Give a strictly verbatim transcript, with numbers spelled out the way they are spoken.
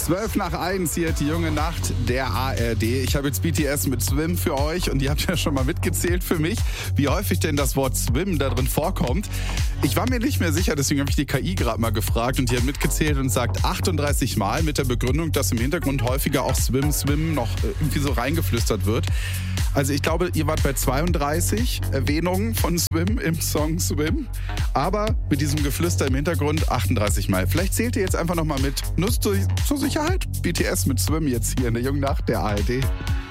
zwölf nach eins hier, die junge Nacht der A R D. Ich habe jetzt B T S mit Swim für euch und ihr habt ja schon mal mitgezählt für mich, wie häufig denn das Wort Swim da drin vorkommt. Ich war mir nicht mehr sicher, deswegen habe ich die K I gerade mal gefragt und die hat mitgezählt und sagt achtunddreißig Mal mit der Begründung, dass im Hintergrund häufiger auch Swim, Swim noch irgendwie so reingeflüstert wird. Also ich glaube, ihr wart bei zweiunddreißig Erwähnungen von Swim im Song Swim, aber mit diesem Geflüster im Hintergrund achtunddreißig Mal. Vielleicht zählt ihr jetzt einfach nochmal mit. Nur zur, zur Sicherheit. B T S mit Swim jetzt hier in der jungen Nacht der A R D.